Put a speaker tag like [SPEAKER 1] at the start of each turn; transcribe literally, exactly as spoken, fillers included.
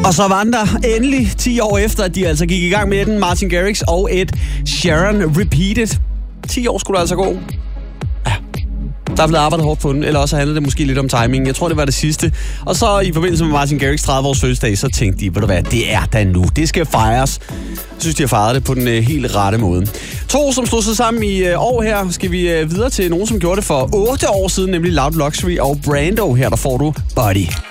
[SPEAKER 1] Og så var den der endelig ti år efter, at de altså gik i gang med den. Martin Garrix og Ed Sheeran Repeated. ti år skulle der altså gå. Ja, der er blevet arbejdet hårdt på den, eller også handlede det måske lidt om timing. Jeg tror, det var det sidste. Og så i forbindelse med Martin Garrix tredive års fødselsdag, så tænkte de, ved du hvad, det er da nu. Det skal fejres. Jeg synes, de har fejret det på den øh, helt rette måde. To, som stod sig sammen i øh, år her, skal vi øh, videre til nogen, som gjorde det for otte år siden, nemlig Loud Luxury og Brando. Her der får du Body.